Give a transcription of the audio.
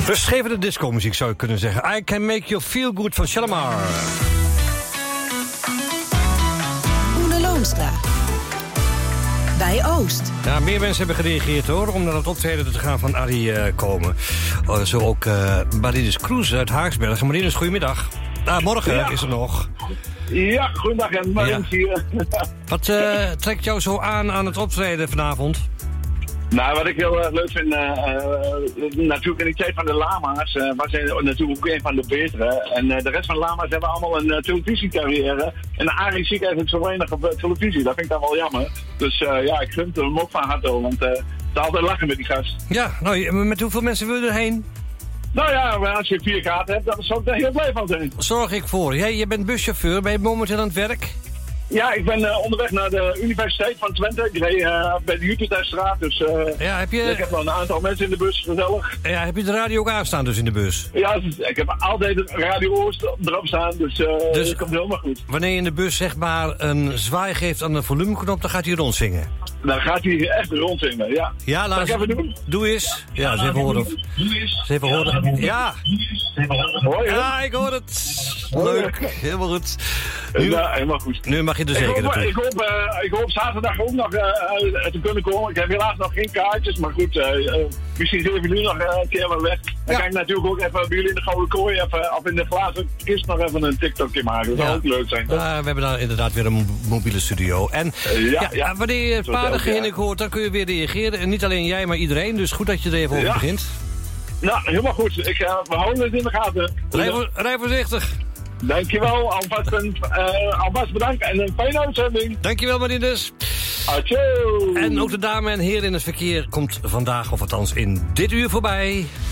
Rustgevende disco-muziek zou je kunnen zeggen. I Can Make You Feel Good van Shalimar. Oene Loonstra. Bij Oost. Ja, meer mensen hebben gereageerd hoor, om naar het optreden te gaan van Arie komen. Zo ook Marinus Kroes uit Haaksbergen. Marinus, goedemiddag. Morgen is er nog. Ja, goedendag en Marinus hier. Wat trekt jou zo aan het optreden vanavond? Nou, wat ik heel leuk vind, natuurlijk in die tijd van de lama's was hij natuurlijk ook een van de betere. En de rest van de lama's hebben allemaal een televisiecarrière. En Arie zie ik eigenlijk zo weinig op televisie. Dat vind ik dan wel jammer. Dus ik gun hem ook van harte, want het is altijd lachen met die gast. Ja, nou, met hoeveel mensen wil je erheen? Nou ja, als je 4 kaarten hebt, dan zou ik daar heel blij van zijn. Zorg ik voor. Je bent buschauffeur, ben je momenteel aan het werk? Ja, ik ben onderweg naar de Universiteit van Twente. Ik reed bij de Jupiterstraat, dus ik heb wel een aantal mensen in de bus, gezellig. Ja, heb je de radio ook aanstaan dus in de bus? Ja, ik heb altijd Radio Oost erop staan, dus het komt helemaal goed. Wanneer je in de bus zeg maar een zwaai geeft aan de volumeknop, dan gaat hij rondzingen? Dan gaat hij echt rondzingen, ja. Ja, laat ik even doen? Doe eens. Ja, eens even horen. Eens even horen. Ja. Hoor je? Ja, ik hoor het. Leuk, helemaal goed. Ja, helemaal goed. Nu mag je er zeker naartoe. Ik hoop zaterdag ook nog te kunnen komen. Ik heb helaas nog geen kaartjes, maar goed, misschien geven jullie nog een keer wel weg. Dan kan ik natuurlijk ook even bij jullie in de Gouden Kooi of in de glazen kist nog even een TikTokje maken. Dat zou ook leuk zijn. We hebben daar inderdaad weer een mobiele studio. En wanneer je het paardengehinnik hoort, dan kun je weer reageren. En niet alleen jij, maar iedereen. Dus goed dat je er even over begint. Nou, helemaal goed. We houden het in de gaten. Rij voorzichtig. Dankjewel, alvast bedankt en een fijne uitzending. Dankjewel, Marinus. Adieu. En ook de dames en heren in het verkeer komt vandaag, of althans in dit uur, voorbij.